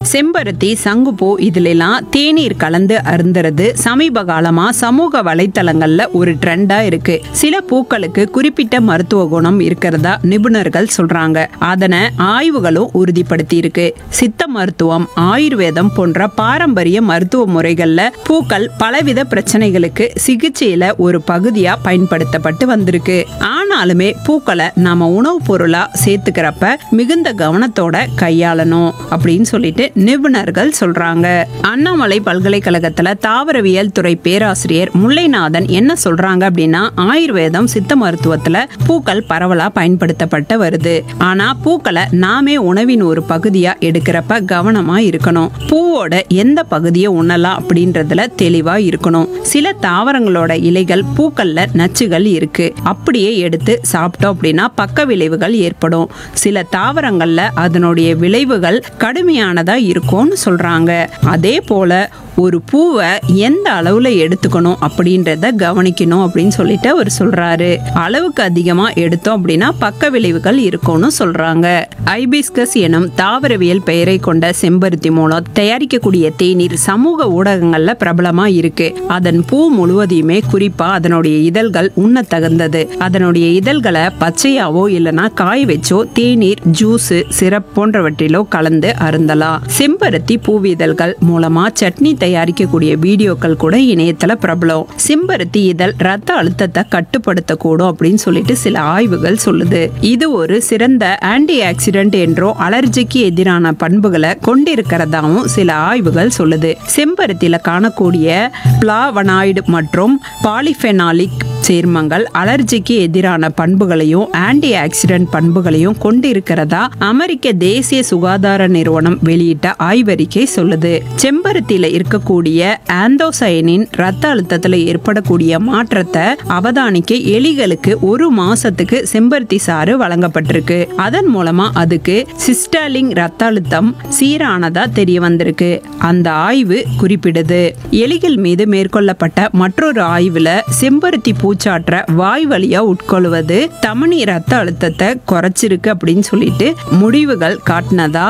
செம்பருத்தி, சங்குப்பூ இதுலாம் தேநீர் கலந்து அருந்துறது சமீப காலமா சமூக வலைத்தளங்கள்ல ஒரு ட்ரெண்டா இருக்கு. சில பூக்களுக்கு குறிப்பிட்ட மருத்துவ குணம் இருக்கிறதா நிபுணர்கள் சொல்றாங்க. அதனை ஆய்வுகளும் உறுதிப்படுத்தி இருக்கு. சித்த மருத்துவம், ஆயுர்வேதம் போன்ற பாரம்பரிய மருத்துவ முறைகள்ல பூக்கள் பலவித பிரச்சனைகளுக்கு சிகிச்சையில ஒரு பகுதியா பயன்படுத்தப்பட்டு வந்திருக்கு. ஆனாலுமே பூக்களை நாம உணவுப் பொருளா சேர்த்துக்கிறப்ப மிகுந்த கவனத்தோட கையாளணும் அப்படின்னு சொல்லிட்டு நிபுணர்கள் சொல்றாங்க. அண்ணாமலை பல்கலைக்கழகத்துல தாவரவியல் துறை பேராசிரியர் முல்லைநாதன் என்ன சொல்றாங்க அப்படின்னா, ஆயுர்வேதம், சித்த மருத்துவத்துல பூக்கள் பரவலா பயன்படுத்தப்பட்டு வருது. ஆனா பூக்களை நாமே உணவின் ஒரு பகுதியா எடுக்கிறப்ப கவனமா இருக்கணும். பூவோட எந்த பகுதியை உண்ணலாம் அப்படின்றதுல தெளிவா இருக்கணும். சில தாவரங்களோட இலைகள், பூக்கள்ல நச்சுகள் இருக்கு. அப்படியே எடுத்து சாப்பிட்டோம் அப்படின்னா பக்க விளைவுகள் ஏற்படும். சில தாவரங்கள்ல அதனுடைய விளைவுகள் கடுமையானதா இருக்கும்னு சொல்றாங்க. அதே போல ஒரு பூவை எந்த அளவுல எடுத்துக்கணும் அப்படின்றத கவனிக்கணும் அப்படின்னு சொல்லிட்டு அவர் சொல்றாரு. அளவுக்கு அதிகமா எடுத்தோம் அப்படின்னா பக்க விளைவுகள் இருக்கும்னு சொல்றாங்க. ஐபிஸ்கஸ் எனும் தாவரவியல் பெயரை கொண்ட செம்பருத்தி மூலம் தயாரிக்கக்கூடிய தேநீர் சமூக ஊடகங்கள்ல பிரபலமா இருக்கு. அதன் பூ முழுவதையுமே, குறிப்பா அதனுடைய இதழ்கள் உண்ண தகுந்தது. அதனுடைய இதழ்களை பச்சையாவோ இல்லைன்னா காய வச்சோ தேநீர், ஜூஸ், சிரப் போன்றவற்றிலோ கலந்து அருந்தலாம். செம்பருத்தி பூவிதழ்கள் மூலமா சட்னி தயாரிக்கக்கூடிய வீடியோக்கள் கூட இணையத்துல பிரபலம். செம்பருத்தி இதழ் ரத்த அழுத்தத்தை கட்டுப்படுத்தக்கூடும் அப்படின்னு சொல்லிட்டு சில ஆய்வுகள் சொல்லுது. இது ஒரு சிறந்த ஆன்டி ஆக்சிடென்ட் என்றோ அலர்ஜிக்கு எதிரான பண்புகளை கொண்டிருக்கிறதாவும் சில ஆய்வுகள் சொல்லுது. செம்பருத்தியில காணக்கூடிய பிளாவனாய்டு மற்றும் பாலிஃபெனாலிக் சேர்மங்கள் அலர்ஜிக்கு எதிரான பண்புகளையும் ஆன்டி ஆக்சிடென்ட் பண்புகளையும் கொண்டிருக்கிறதா அமெரிக்க தேசிய சுகாதார நிறுவனம் வெளியிட்ட ஆய்வறிக்கை சொல்லுது. செம்பருத்தியில இருக்கக்கூடிய ஆந்தோசயனின் ரத்த அழுத்தத்துல ஏற்படக்கூடிய மாற்றத்தை அவதானிக்க எலிகளுக்கு 1 மாசத்துக்கு செம்பருத்தி சாறு வழங்கப்பட்டிருக்கு. அதன் மூலமா அதுக்கு சிஸ்டாலிங் ரத்த அழுத்தம் சீரானதா தெரிய வந்திருக்கு. அந்த ஆய்வு குறிப்பிடுது. எலிகள் மீது மேற்கொள்ளப்பட்ட மற்றொரு ஆய்வுல செம்பருத்தி பூச்சாற்ற வாய் வழியா உட்கொள்வது தமனி ரத்த அழுத்தத்தை குறைச்சிருக்கு அப்படின்னு சொல்லிட்டு முடிவுகள் காட்டினதா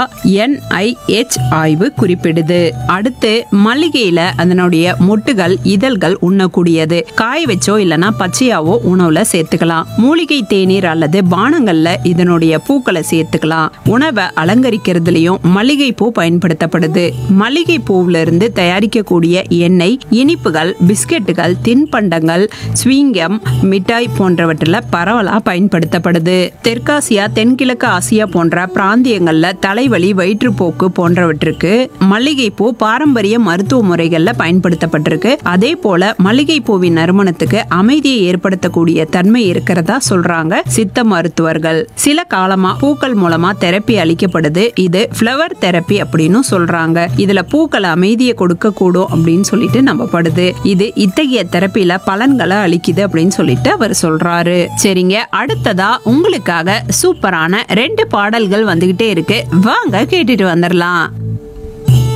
NIH ஆய்வு குறிப்பிடுது. அடுத்து மல்லிகையில அதனுடைய மொட்டுகள், இதழ்கள் உண்ணக்கூடியது. காய வச்சோ இல்லைன்னா பச்சையாவோ உணவுல சேர்த்துக்கலாம். மூலிகை தேநீர் அல்லது பானங்கள்ல இதனுடைய பூக்களை சேர்த்துக்கலாம். உணவை அலங்கரிக்கிறதுலயும் மல்லிகை பூ பயன்படுத்தப்படுது. மல்லிகை பூவில இருந்து தயாரிக்கக்கூடிய எண்ணெய், இனிப்புகள், பிஸ்கெட்டுகள், தின்பண்டங்கள், ஸ்வீங்கம், மிட்டாய் போன்றவற்றில் பரவலா பயன்படுத்தப்படுது. தெற்காசியா, தென்கிழக்கு ஆசியா போன்ற பிராந்தியங்கள்ல தலைவலி, வயிற்றுப்போக்கு போன்றவற்றுக்கு மல்லிகைப்பூ பாரம்பரிய மருத்துவ முறைகள்ல பயன்படுத்தப்பட்டிருக்கு. அதே போல மல்லிகை பூவின் நறுமணத்துக்கு அமைதியை ஏற்படுத்தக்கூடிய தன்மை இருக்கிறதா சொல்றாங்க சித்த மருத்துவர்கள். சில காலமா பூக்கள் மூலமா தெரப்பி அளிக்கப்படுது. இது ஃப்ளவர் தெரப்பி அப்படின்னு சொல்றாங்க. இதுல பூக்கள் அமைதியை கொடுக்க கூடும் அப்படின்னு சொல்லிட்டு நம்பப்படுது. இது இத்தகைய தெரப்பில பலன்களை அளிக்குது அப்படின்னு சொல்லிட்டு அவர் சொல்றாரு. சரிங்க, அடுத்ததா உங்களுக்காக சூப்பரான 2 பாடல்கள் வந்துகிட்டே இருக்கு. வாங்க கேட்டுட்டு வந்துடலாம்.